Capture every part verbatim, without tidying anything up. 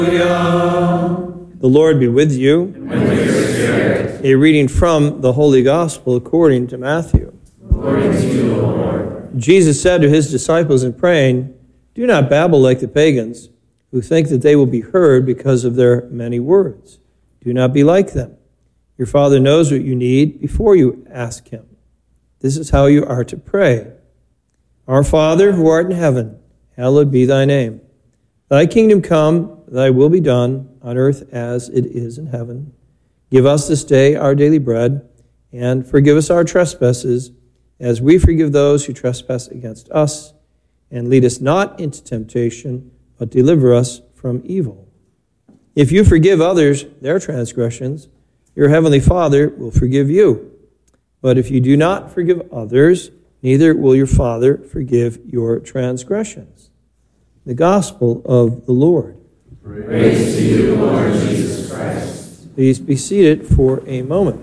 The Lord be with you. And with your spirit. A reading from the Holy Gospel according to Matthew. Glory to you, O Lord. Jesus said to his disciples in praying, "Do not babble like the pagans, who think that they will be heard because of their many words. Do not be like them. Your Father knows what you need before you ask him. This is how you are to pray. Our Father, who art in heaven, hallowed be thy name. Thy kingdom come, thy will be done, on earth as it is in heaven. Give us this day our daily bread, and forgive us our trespasses, as we forgive those who trespass against us. And lead us not into temptation, but deliver us from evil. If you forgive others their transgressions, your heavenly Father will forgive you. But if you do not forgive others, neither will your Father forgive your transgressions." The Gospel of the Lord. Praise to you, Lord Jesus Christ. Please be seated for a moment.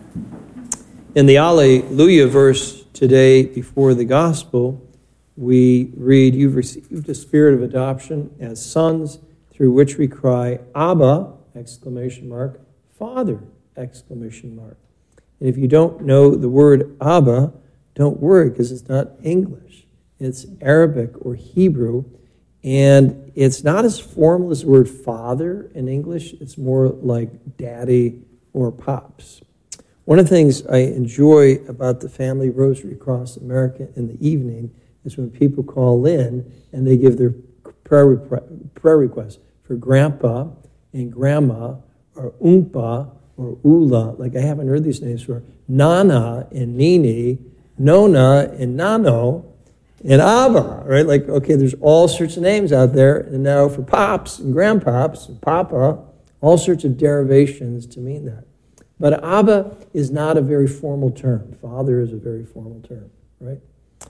In the Alleluia verse today before the Gospel, we read, "You've received a spirit of adoption as sons, through which we cry, Abba, exclamation mark, Father, exclamation mark." And if you don't know the word Abba, don't worry, because it's not English. It's Arabic or Hebrew, and it's not as formal as the word father in English. It's more like daddy or pops. One of the things I enjoy about the Family Rosary Across America in the evening is when people call in and they give their prayer, prayer requests for grandpa and grandma or oompa or Ula, like I haven't heard these names for, Nana and Nini, Nona and Nano, and Abba, right? Like, okay, there's all sorts of names out there, and now for pops and grandpops and papa, all sorts of derivations to mean that. But Abba is not a very formal term. Father is a very formal term, right?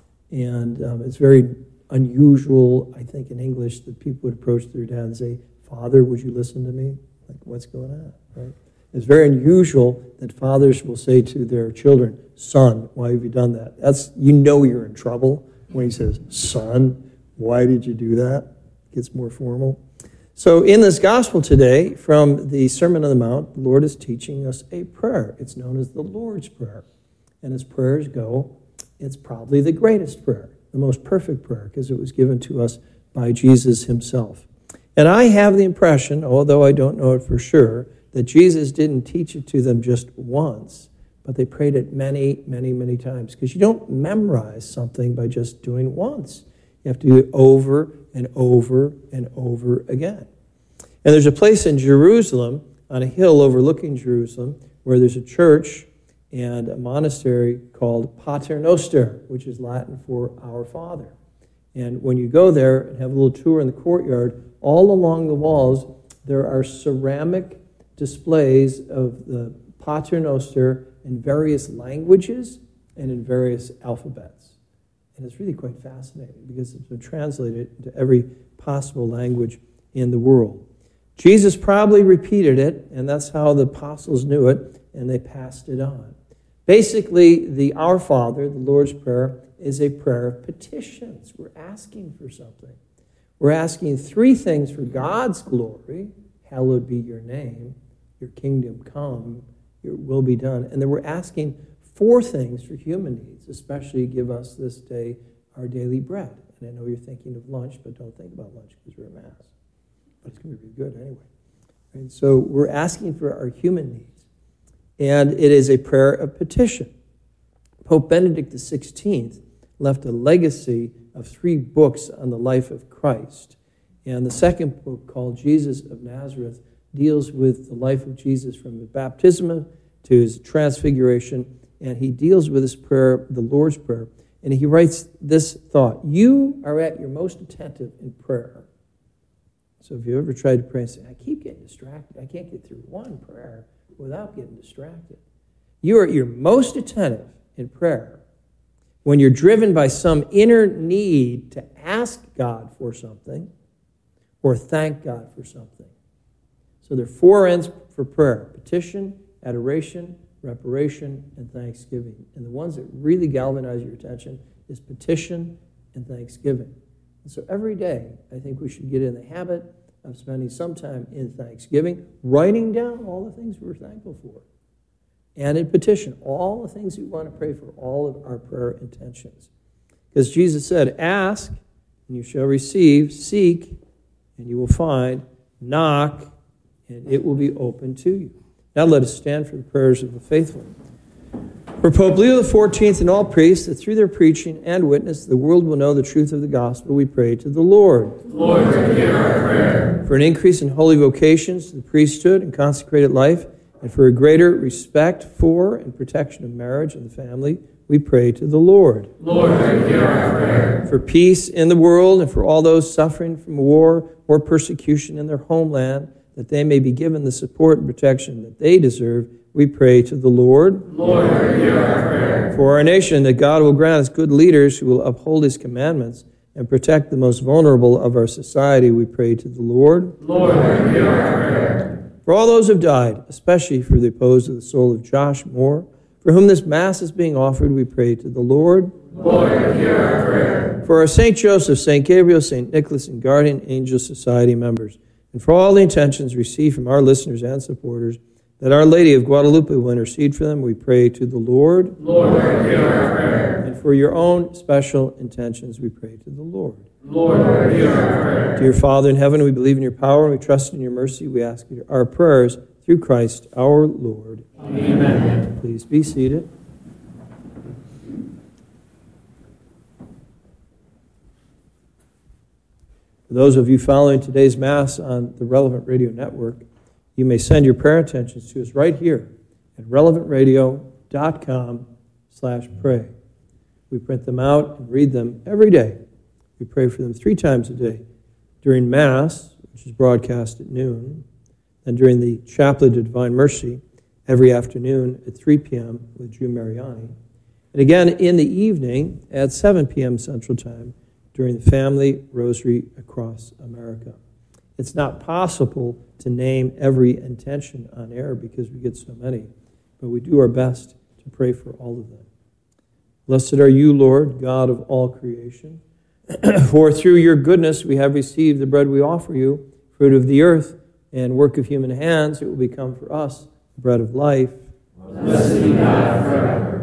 And um, it's very unusual, I think, in English that people would approach their dad and say, "Father, would you listen to me?" Like, what's going on, right? It's very unusual that fathers will say to their children, "Son, why have you done that?" That's, you know you're in trouble when he says, "Son, why did you do that?" It gets more formal. So in this gospel today, from the Sermon on the Mount, the Lord is teaching us a prayer. It's known as the Lord's Prayer. And as prayers go, it's probably the greatest prayer, the most perfect prayer, because it was given to us by Jesus himself. And I have the impression, although I don't know it for sure, that Jesus didn't teach it to them just once, but they prayed it many, many, many times. Because you don't memorize something by just doing it once. You have to do it over and over and over again. And there's a place in Jerusalem, on a hill overlooking Jerusalem, where there's a church and a monastery called Pater Noster, which is Latin for Our Father. And when you go there and have a little tour in the courtyard, all along the walls, there are ceramic displays of the Pater Noster in various languages and in various alphabets. And it's really quite fascinating because it's been translated into every possible language in the world. Jesus probably repeated it, and that's how the apostles knew it, and they passed it on. Basically, the Our Father, the Lord's Prayer, is a prayer of petitions. We're asking for something. We're asking three things for God's glory. Hallowed be your name. Your kingdom come. Your will be done. And then we're asking four things for human needs, especially give us this day our daily bread. And I know you're thinking of lunch, but don't think about lunch because we're a mass. But it's going to be good anyway. And so we're asking for our human needs. And it is a prayer of petition. Pope Benedict the sixteenth left a legacy of three books on the life of Christ. And the second book, called Jesus of Nazareth, deals with the life of Jesus from his baptism to his transfiguration. And he deals with this prayer, the Lord's Prayer. And he writes this thought: you are at your most attentive in prayer. So if you ever tried to pray and say, I keep getting distracted, I can't get through one prayer without getting distracted. You are at your most attentive in prayer when you're driven by some inner need to ask God for something or thank God for something. So there are four ends for prayer: petition, adoration, reparation, and thanksgiving. And the ones that really galvanize your attention is petition and thanksgiving. And so every day, I think we should get in the habit of spending some time in thanksgiving, writing down all the things we're thankful for, and in petition, all the things we want to pray for, all of our prayer intentions. Because Jesus said, ask, and you shall receive, seek, and you will find, knock, and it will be open to you. Now let us stand for the prayers of the faithful. For Pope Leo the fourteenth and all priests, that through their preaching and witness the world will know the truth of the gospel, we pray to the Lord. Lord, hear our prayer. For an increase in holy vocations to the priesthood and consecrated life, and for a greater respect for and protection of marriage and the family, we pray to the Lord. Lord, hear our prayer. For peace in the world and for all those suffering from war or persecution in their homeland, that they may be given the support and protection that they deserve, we pray to the Lord. Lord, hear our prayer. For our nation, that God will grant us good leaders who will uphold his commandments and protect the most vulnerable of our society, we pray to the Lord. Lord, hear our prayer. For all those who have died, especially for the repose of the soul of Josh Moore, for whom this Mass is being offered, we pray to the Lord. Lord, hear our prayer. For our Saint Joseph, Saint Gabriel, Saint Nicholas, and Guardian Angel Society members, and for all the intentions received from our listeners and supporters, that Our Lady of Guadalupe will intercede for them, we pray to the Lord. Lord, hear our prayer. And for your own special intentions, we pray to the Lord. Lord, hear our prayer. Dear Father in heaven, we believe in your power and we trust in your mercy. We ask you our prayers through Christ our Lord. Amen. Please be seated. For those of you following today's Mass on the Relevant Radio Network, you may send your prayer intentions to us right here at relevantradio.com slash pray. We print them out and read them every day. We pray for them three times a day. During Mass, which is broadcast at noon, and during the Chaplet of Divine Mercy every afternoon at three p.m. with Drew Mariani. And again in the evening at seven p.m. Central Time during the Family Rosary Across America. It's not possible to name every intention on air because we get so many, but we do our best to pray for all of them. Blessed are you, Lord, God of all creation, for through your goodness we have received the bread we offer you, fruit of the earth and work of human hands. It will become for us the bread of life. Blessed be God forever.